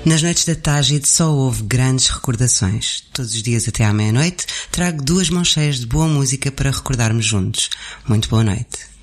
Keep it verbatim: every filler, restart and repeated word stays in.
Nas noites da Tágide só houve grandes recordações. Todos os dias até à meia-noite trago duas mãos cheias de boa música para recordarmos juntos. Muito boa noite.